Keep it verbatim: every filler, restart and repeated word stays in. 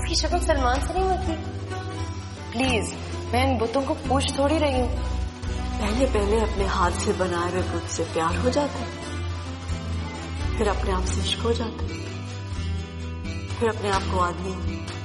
आपकी शक्ल सलमान से नहीं होती। प्लीज, मैं इन बुतों को पूछ थोड़ी रही हूँ। पहले पहले अपने हाथ से बनाए हुए बुत से प्यार हो जाता है, फिर अपने आप से इश्क हो जाता है, फिर अपने आप को आदमी